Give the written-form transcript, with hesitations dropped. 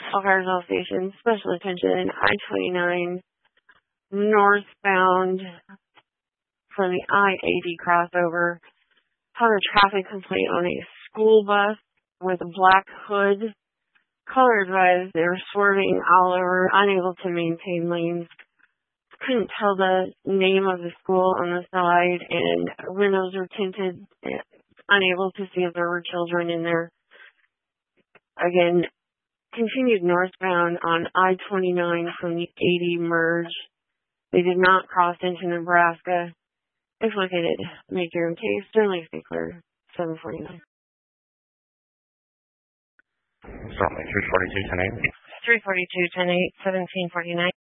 Alcarzal Station, special attention, I-29 northbound from the I-80 crossover. Found a traffic complaint on a school bus with a black hood. Caller advised they were swerving all over, unable to maintain lanes. Couldn't tell the name of the school on the side, and windows were tinted, unable to see if there were children in there. Again, continued northbound on I-29 from the 80 merge. They did not cross into Nebraska. If located, make your own case. Certainly stay clear. 749. Certainly, 342, 10-8. 342, 10-8, 1749.